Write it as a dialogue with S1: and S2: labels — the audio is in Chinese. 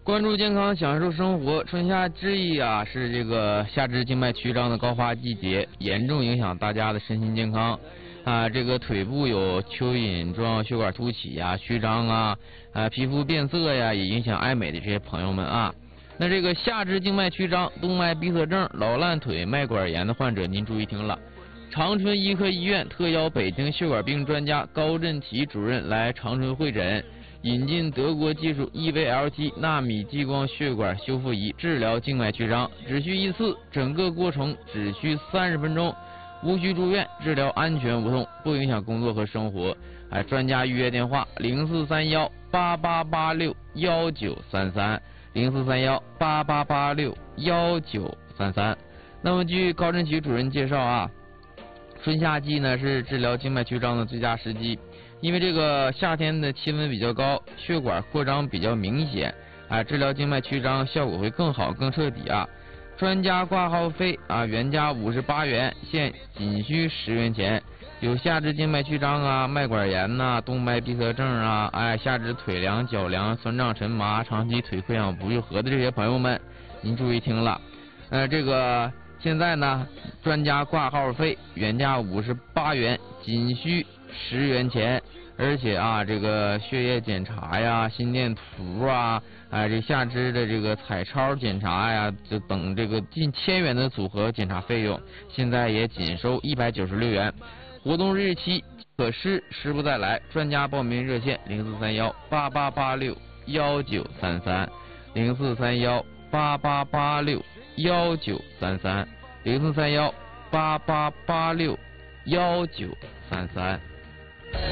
S1: 关注健康，享受生活。春夏之意啊，是这个下肢静脉曲张的高发季节，严重影响大家的身心健康。这个腿部有蚯蚓状血管凸起呀、曲张啊，皮肤变色呀，也影响爱美的这些朋友们啊。那这个下肢静脉曲张、动脉闭塞症、老烂腿、脉管炎的患者，您注意听了。长春医科医院特邀北京血管病专家高振奇主任来长春会诊。引进德国技术 EVLT 纳米激光血管修复仪治疗静脉曲张，只需一次，整个过程只需30分钟，无需住院，治疗安全无痛，不影响工作和生活。专家预约电话043188861933 043188861933。那么据高振奇主任介绍啊，春夏季呢是治疗静脉曲张的最佳时机。因为这个夏天的气温比较高，血管扩张比较明显，治疗静脉曲张效果会更好、更彻底啊。专家挂号费原价58元，现仅需10元钱。有下肢静脉曲张啊、脉管炎呐、动脉闭塞症啊、下肢腿凉、脚凉、酸胀沉麻、长期腿溃疡不愈合的这些朋友们，您注意听了，这个现在呢，专家挂号费原价58元，仅需10元钱，而且这个血液检查呀、心电图这下肢的这个彩超检查呀，就等这个近1000元的组合检查费用，现在也仅收196元。活动日期可失，时不再来。专家报名热线043188861933 043188861933 043188861933。